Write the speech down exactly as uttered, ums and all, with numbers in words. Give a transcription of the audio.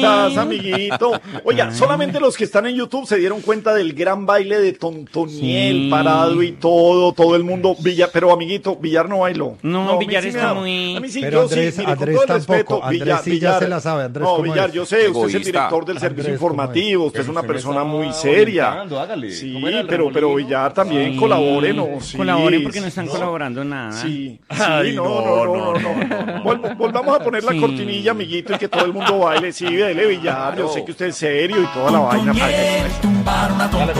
estás, amiguito? Oiga, solamente los que están en YouTube se dieron cuenta del gran baile de Tontoniel, Sí. parado y todo, todo el mundo. Villar, pero amiguito, Villar no bailó. No, a mí Villar sí me está da- muy- A mí sí, Pero yo Andrés- sí, mire, Andrés con todo el tampoco, respeto, Andrés Villar, sí ya Villar. se la sabe, Andrés, No, ¿cómo Villar, es? yo sé, usted es el Egoísta. director del servicio Andrés, ¿cómo es? informativo, usted es Pero una usted me persona estaba muy seria. orientando, hágale. Sí, ¿Cómo era el pero, pero remolino? Villar también Sí. colabore, ¿no? Sí. Colaboren porque no están No. colaborando nada. Sí, sí, Ay, no, no, no, no, no. Vol- volvamos a poner la Sí. cortinilla, amiguito, y que todo el mundo baile. Sí, dele, Villar, yo sé que usted es serio y toda la vaina. Tumbar una tonto